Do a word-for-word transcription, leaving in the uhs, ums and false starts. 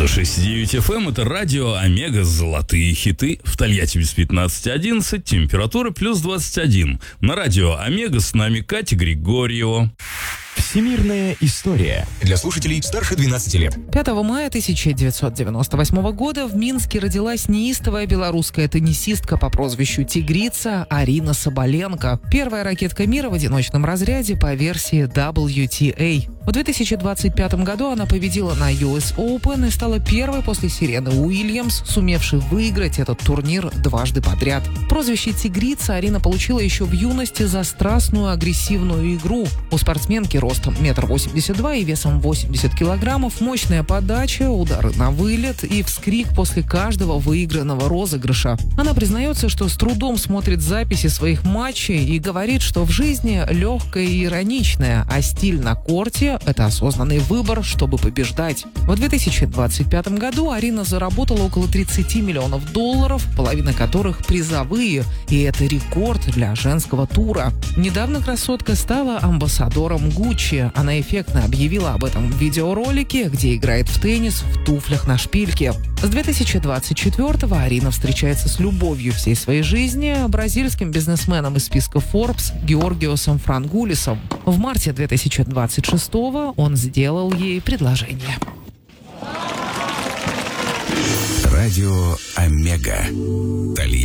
сто шесть и девять эф эм — это радио Омега, золотые хиты. В Тольятти без пятнадцать одиннадцать, температура плюс двадцать один. На радио Омега с нами Катя Григорьева. Всемирная история для слушателей старше двенадцати лет. пятого мая тысяча девятьсот девяносто восьмого года в Минске родилась неистовая белорусская теннисистка по прозвищу «Тигрица» Арина Соболенко. Первая ракетка мира в одиночном разряде по версии дабл ю ти эй. В две тысячи двадцать пятом году она победила на ю эс Open и стала первой после Серены Уильямс, сумевшей выиграть этот турнир дважды подряд. Прозвище «Тигрица» Арина получила еще в юности за страстную агрессивную игру. У спортсменки ростом метр восемьдесят два и весом восемьдесят килограммов, мощная подача, удары на вылет и вскрик после каждого выигранного розыгрыша. Она признается, что с трудом смотрит записи своих матчей и говорит, что в жизни легкая и ироничная, а стиль на корте — это осознанный выбор, чтобы побеждать. В две тысячи двадцать пятом году Арина заработала около тридцати миллионов долларов, половина которых призовые, и это рекорд для женского тура. Недавно красотка стала амбассадором Гуччи. Она эффектно объявила об этом в видеоролике, где играет в теннис в туфлях на шпильке. С две тысячи двадцать четвёртого Арина встречается с любовью всей своей жизни — бразильским бизнесменом из списка Forbes Георгиосом Франгулисом. В марте две тысячи двадцать шестого он сделал ей предложение. Радио Омега. Тольятти.